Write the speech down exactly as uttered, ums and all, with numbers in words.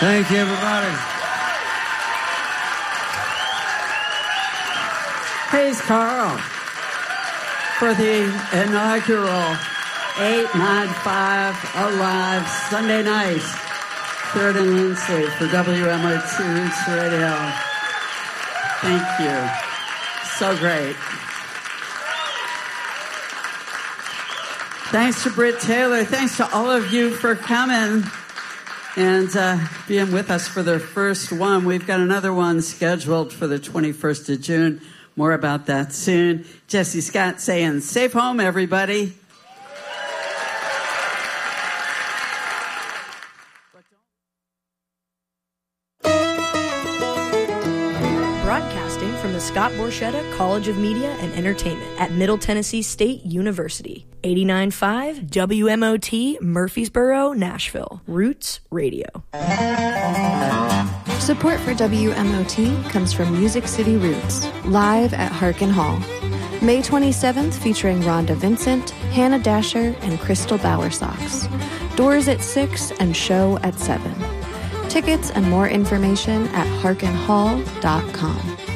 Thank you, everybody. Here's Carl for the inaugural eight ninety-five Alive Sunday night, third and Lindsay for W M O T Roots Radio. Thank you. So great. Thanks to Britt Taylor. Thanks to all of you for coming and uh, being with us for the first one. We've got another one scheduled for the twenty-first of June. More about that soon. Jesse Scott saying, safe home, everybody. Broadcasting from the Scott Borchetta College of Media and Entertainment at Middle Tennessee State University. eighty-nine point five W M O T, Murfreesboro, Nashville. Roots Radio. Support for W M O T comes from Music City Roots, live at Harkin Hall. May twenty-seventh, featuring Rhonda Vincent, Hannah Dasher, and Crystal Bowersox. Doors at six and show at seven. Tickets and more information at harkin hall dot com.